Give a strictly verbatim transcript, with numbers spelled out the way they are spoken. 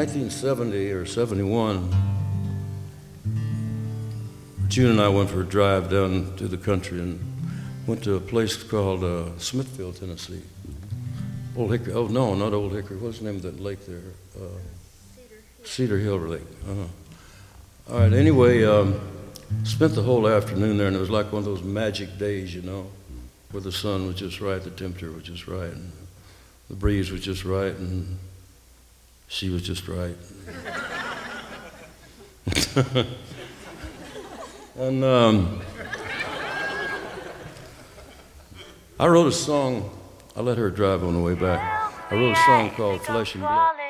nineteen seventy or seventy-one, June and I went for a drive down to the country and went to a place called uh, Smithfield, Tennessee. Old Hickory, oh no, not Old Hickory, what's the name of that lake there? Uh, Cedar Hill Lake. Uh-huh. All right, anyway, um, spent the whole afternoon there, and it was like one of those magic days, you know, where the sun was just right, the temperature was just right, and the breeze was just right, and she was just right. And um, I wrote a song. I let her drive on the way back. I wrote a song called Flesh and Blood.